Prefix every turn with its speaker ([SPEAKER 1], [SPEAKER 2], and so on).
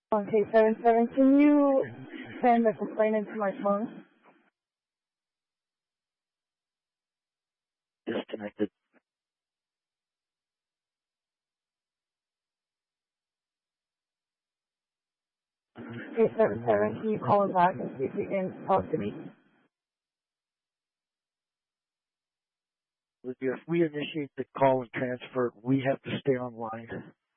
[SPEAKER 1] Okay, 77, can you send a complaint into my phone?
[SPEAKER 2] Disconnected.
[SPEAKER 1] Okay, 77, can you call him back and see if he can talk to me?
[SPEAKER 2] If we initiate the call and transfer, we have to stay online.